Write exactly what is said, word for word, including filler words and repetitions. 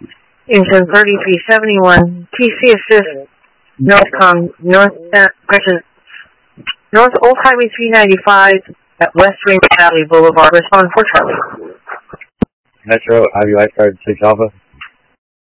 Engine thirty-three seventy-one, T C assist, Northcom, North, uh, correction, North Old Highway three ninety-five at West Rainbow Valley Boulevard. Respond for Charlie. Metro, Ivy Lifeguard six Alpha.